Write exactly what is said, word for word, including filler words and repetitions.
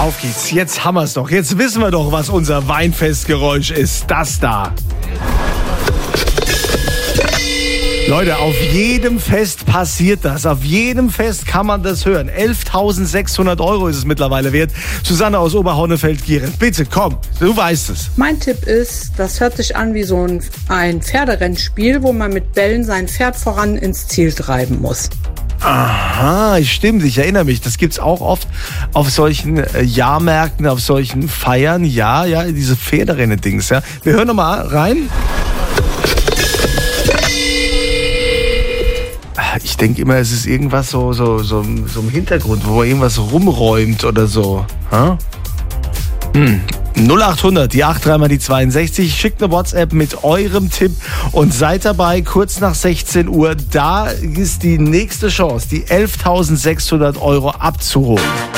auf geht's. Jetzt haben wir's doch. Jetzt wissen wir doch, was unser Weinfestgeräusch ist. Das da. Leute, auf jedem Fest passiert das. Auf jedem Fest kann man das hören. elftausendsechshundert Euro ist es mittlerweile wert. Susanne aus Oberhornefeld-Gieren, bitte komm, du weißt es. Mein Tipp ist, das hört sich an wie so ein, ein Pferderennspiel, wo man mit Bällen sein Pferd voran ins Ziel treiben muss. Aha, stimmt, ich erinnere mich. Das gibt's auch oft auf solchen äh, Jahrmärkten, auf solchen Feiern. Ja, ja, diese Pferderennen-Dings. Ja. Wir hören nochmal rein. Ich denke immer, es ist irgendwas so, so, so, so im Hintergrund, wo man irgendwas rumräumt oder so. Ha? Hm. null acht hundert, die acht drei mal die zweiundsechzig. Schickt eine WhatsApp mit eurem Tipp und seid dabei, kurz nach sechzehn Uhr. Da ist die nächste Chance, die elftausendsechshundert Euro abzuholen.